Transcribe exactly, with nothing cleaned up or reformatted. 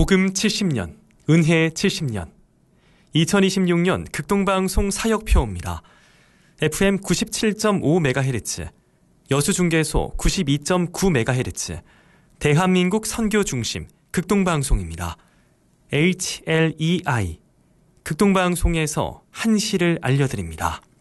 복음 칠십 년, 은혜 칠십 년, 이천이십육 년 극동방송 사역표입니다. 에프엠 구십칠 점 오 메가헤르츠, 여수중계소 구십이 점 구 메가헤르츠, 대한민국 선교중심 극동방송입니다. 에이치엘이아이, 극동방송에서 한시를 알려드립니다.